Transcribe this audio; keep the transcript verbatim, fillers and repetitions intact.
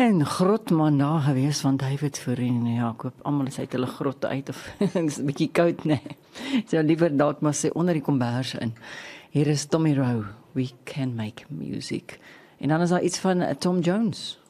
En grot man daar gewees van David Voorheen. Ja, ek hoop almal is uit hulle grotte uit of is 'n bietjie koud, nee. So liewer dalk maar sê onder die kombers in. Hier is Tommy Rowe, We Can Make Music. En dan is daar iets van Tom Jones.